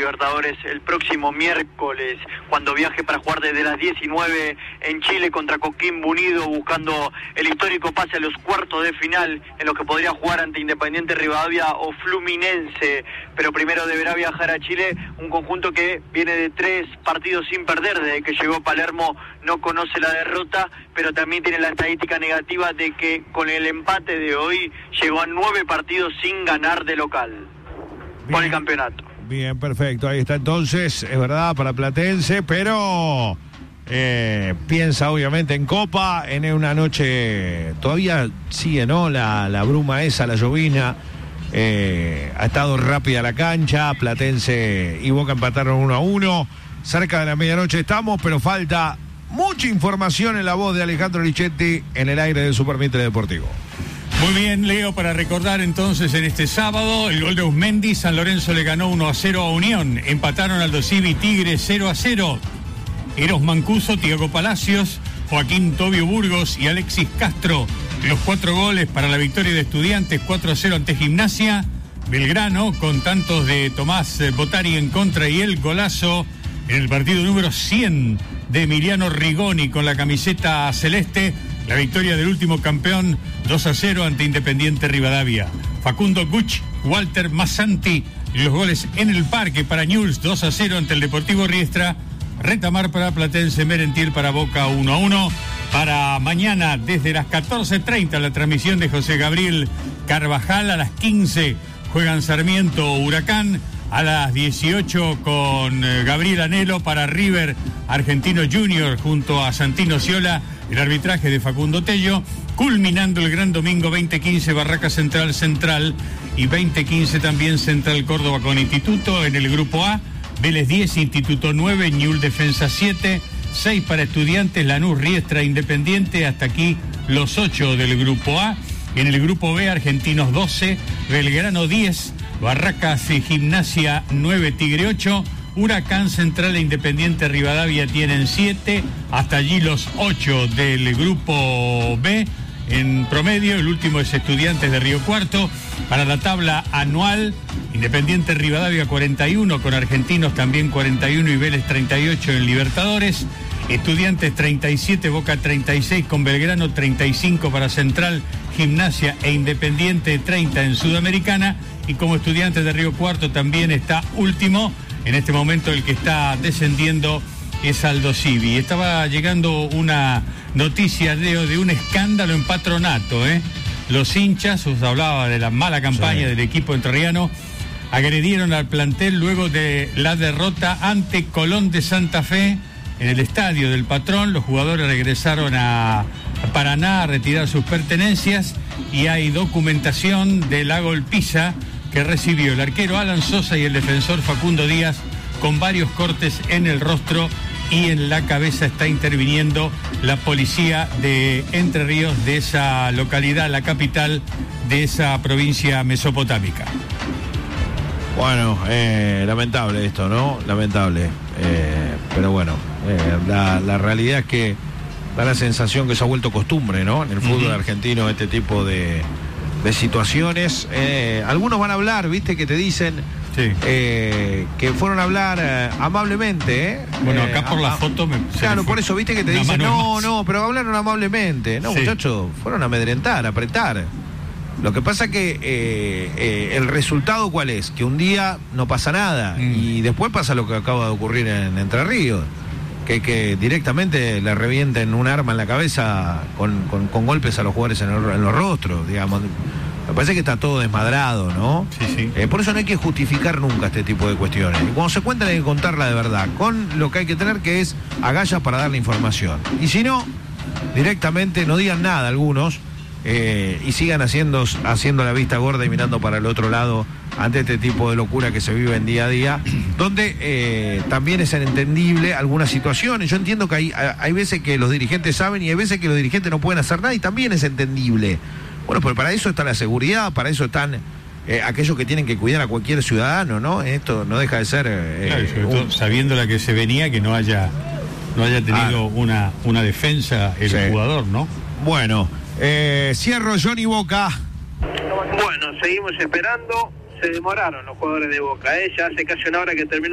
Libertadores el próximo miércoles, cuando viaje para jugar desde las 19 en Chile contra Coquimbo Unido, buscando el histórico pase a los cuartos de final, en los que podría jugar ante Independiente Rivadavia o Fluminense. Pero primero deberá viajar a Chile, un conjunto que viene de 3 partidos sin perder. Desde que llegó a Palermo no conoce la derrota, pero también tiene la estadística negativa de que con el empate de hoy llegó a 9 partidos sin ganar de local por el campeonato. Bien, perfecto, ahí está entonces, es verdad, para Platense, pero piensa obviamente en Copa, en una noche, todavía sigue, ¿no? La bruma esa, la llovina, ha estado rápida la cancha, Platense y Boca empataron 1-1, cerca de la medianoche estamos, pero falta mucha información en la voz de Alejandro Lichetti en el aire del Super Mitre Deportivo. Muy bien, Leo, para recordar entonces en este sábado, el gol de Usmendi, San Lorenzo le ganó 1-0 a Unión, empataron Aldo Civi Tigre 0-0, Eros Mancuso, Tiago Palacios, Joaquín Tobio Burgos y Alexis Castro, los 4 goles para la victoria de Estudiantes 4-0 ante Gimnasia, Belgrano con tantos de Tomás Botari en contra y el golazo en el partido número 100 de Emiliano Rigoni con la camiseta celeste, la victoria del último campeón 2-0 ante Independiente Rivadavia. Facundo Guch, Walter Massanti, los goles en el parque para Newell's 2-0 ante el Deportivo Riestra, Retamar para Platense, Merentiel para Boca 1-1. Para mañana desde las 14:30 la transmisión de José Gabriel Carvajal, a las 15 juegan Sarmiento Huracán, a las 18 con Gabriel Anhelo para River Argentino Junior junto a Santino Ciola, el arbitraje de Facundo Tello, culminando el gran domingo 20:15 Barraca Central y 20:15 también Central Córdoba con Instituto en el grupo A, Vélez 10, Instituto 9, Ñul Defensa 7, 6 para Estudiantes, Lanús, Riestra, Independiente, hasta aquí los 8 del grupo A. En el grupo B, Argentinos 12, Belgrano 10, Barracas y Gimnasia 9, Tigre 8, Huracán, Central e Independiente Rivadavia tienen 7, hasta allí los 8 del grupo B. En promedio, el último es Estudiantes de Río Cuarto. Para la tabla anual, Independiente Rivadavia 41, con Argentinos también 41 y Vélez 38 en Libertadores. Estudiantes 37, Boca 36, con Belgrano 35 para Central, Gimnasia e Independiente 30 en Sudamericana. Y como Estudiantes de Río Cuarto también está último. En este momento el que está descendiendo es Aldo Civi. Estaba llegando una noticia, Leo, de un escándalo en Patronato, Los hinchas, os hablaba de la mala campaña del equipo entrerriano, agredieron al plantel luego de la derrota ante Colón de Santa Fe en el estadio del Patrón. Los jugadores regresaron a Paraná a retirar sus pertenencias y hay documentación de la golpiza que recibió el arquero Alan Sosa y el defensor Facundo Díaz, con varios cortes en el rostro y en la cabeza. Está interviniendo la policía de Entre Ríos, de esa localidad, la capital de esa provincia mesopotámica. Bueno, lamentable esto, ¿no? Lamentable. Pero bueno, la realidad es que da la sensación que se ha vuelto costumbre, ¿no? En el fútbol argentino este tipo de situaciones. Algunos van a hablar, ¿viste? Que te dicen que fueron a hablar amablemente, Bueno, acá por la foto claro, por eso, ¿viste? Que te dicen, no, pero hablaron amablemente. No, muchachos, fueron a amedrentar, a apretar. Lo que pasa que el resultado, ¿cuál es? Que un día no pasa nada y después pasa lo que acaba de ocurrir en Entre Ríos, que directamente le revienten un arma en la cabeza con golpes a los jugadores en los rostros, digamos. Me parece que está todo desmadrado, ¿no? Sí. Por eso no hay que justificar nunca este tipo de cuestiones. Y cuando se cuentan hay que contarla de verdad, con lo que hay que tener, que es agallas para dar la información. Y si no, directamente no digan nada algunos, y sigan haciendo la vista gorda y mirando para el otro lado ante este tipo de locura que se vive en día a día, donde también es entendible algunas situaciones. Yo entiendo que hay veces que los dirigentes saben y hay veces que los dirigentes no pueden hacer nada, y también es entendible. Bueno, pero para eso está la seguridad, para eso están aquellos que tienen que cuidar a cualquier ciudadano, ¿no? Esto no deja de ser... claro, sobre todo sabiendo la que se venía, que no haya tenido una defensa el jugador, ¿no? Bueno, cierro Johnny Boca. Bueno, seguimos esperando. Se demoraron los jugadores de Boca, ya hace casi una hora que terminó